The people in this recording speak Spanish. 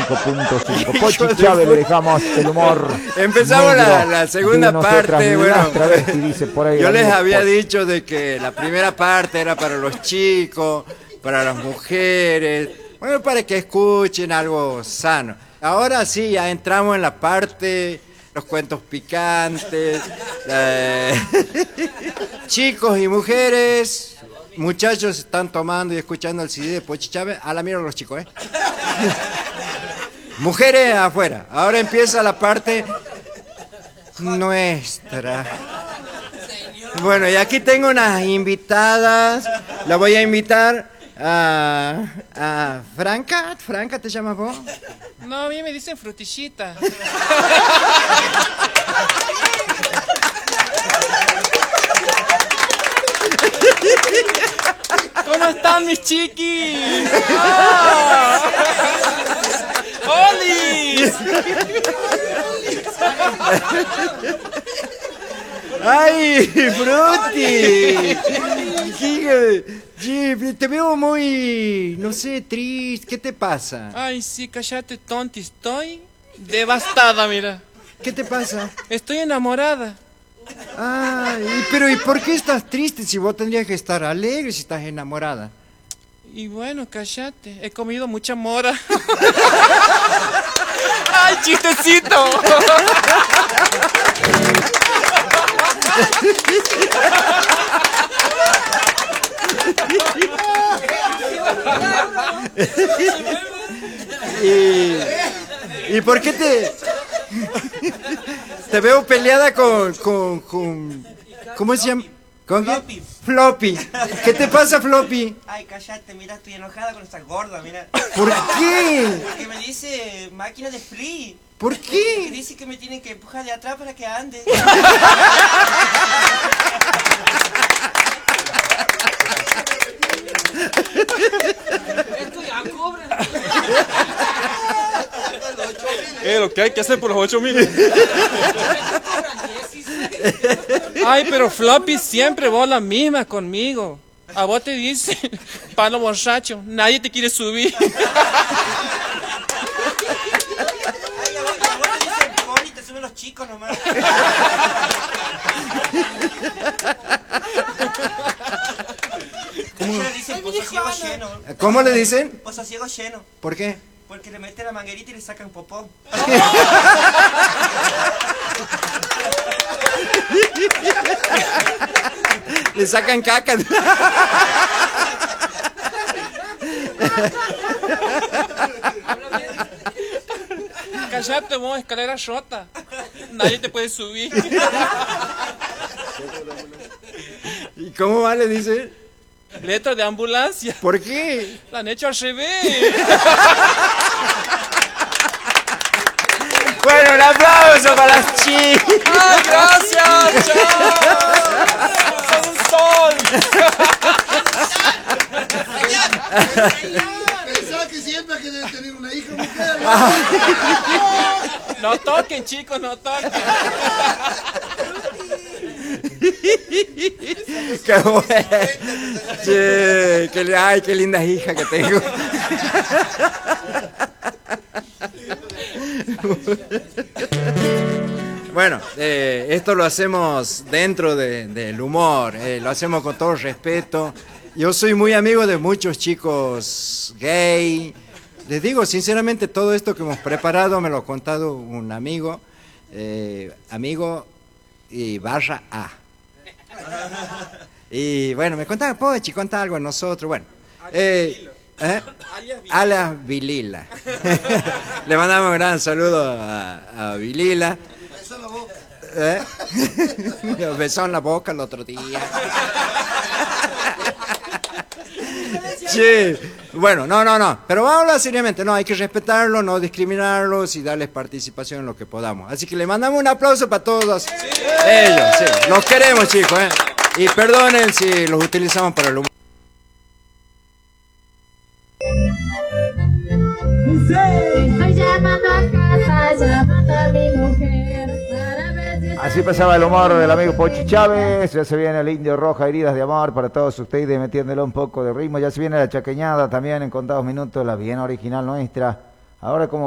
105.5. Pochi Chávez, le dejamos el humor. Empezamos la segunda parte. Bueno, dice por ahí yo les había dicho de que la primera parte era para los chicos, para las mujeres, bueno, para que escuchen algo sano. Ahora sí, ya entramos en la parte, los cuentos picantes, chicos y mujeres, muchachos están tomando y escuchando el CD de Pochi Chávez. A la mierda los chicos, Mujeres afuera. Ahora empieza la parte nuestra. Bueno, y aquí tengo unas invitadas. La voy a invitar a Franca. ¿Franca te llamas vos? No, a mí me dicen frutillita. ¿Cómo están mis chiquis? ¡Ah! ¡Olis! ¡Ay, Fruti! Sí, te veo muy, no sé, triste. ¿Qué te pasa? Ay, sí, cállate, tonti. Estoy devastada, mira. ¿Qué te pasa? Estoy enamorada. Ay, pero ¿y por qué estás triste si vos tendrías que estar alegre si estás enamorada? Y bueno, cállate. He comido mucha mora. ¡Ay, chistecito! ¿Y por qué te veo peleada con ¿cómo se llama? ¿Con Floppy. Floppy. ¿Qué te pasa, Floppy? Ay, cállate, mira, estoy enojada con esta gorda, mira. ¿Por qué? Porque me dice máquina de free. ¿Por Que qué? dice que me tienen que empujar de atrás para que ande. Esto ya cobra. Lo que hay que hacer por los 8,000. Ay, pero Floppy, siempre vos la misma conmigo. A vos te dice, palo borracho, nadie te quiere subir. Ay, a vos te dicen pony, te suben los chicos nomás. ¿Cómo le dicen posasiego lleno? ¿Cómo le dicen? Posasiego lleno. ¿Por qué? Porque le meten la manguerita y le sacan popó. Le sacan caca. Cállate vos, escalera rota. Nadie te puede subir. ¿Y cómo va? Le dicen. Letra de ambulancia. ¿Por qué? La han hecho al revés. Bueno, un aplauso para las chicas. ¡Ay, gracias! ¡Chao! ¡Son un sol! Pensaba que siempre hay que debe tener una hija mujer. No toquen, chicos, no toquen. Qué bueno. Che, ay, qué lindas hijas que tengo. Bueno, esto lo hacemos dentro del humor, lo hacemos con todo respeto. Yo soy muy amigo de muchos chicos gay. Les digo, sinceramente, todo esto que hemos preparado me lo ha contado un amigo, amigo y barra A. Y bueno, me contaba, Pochi, cuenta algo a nosotros. Bueno, alias Vilila. Le mandamos un gran saludo a Vilila. Me besó en la boca el otro día. Sí, bueno, no, pero vamos a hablar seriamente, no, hay que respetarlo, no discriminarlos y darles participación en lo que podamos. Así que le mandamos un aplauso para todos ellos, sí, los queremos, chicos, y perdonen si los utilizamos para el humor. Estoy llamando a casa, llamando a mi mujer para ver si... Así pasaba el humor del amigo Pochi Chávez. Ya se viene el Indio Roja, Heridas de Amor para todos ustedes, metiéndole un poco de ritmo. Ya se viene la chaqueñada también en contados minutos, la bien original nuestra. Ahora como